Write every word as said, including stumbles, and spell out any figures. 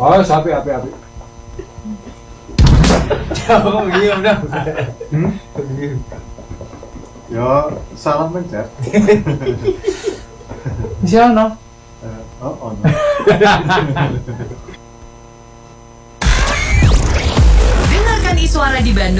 Oh, sapi api api. Oh iya udah. Hmm? Ya, salah mencet. Di sana. Eh, oh, oh no. Dengarkan Iswara di Bandung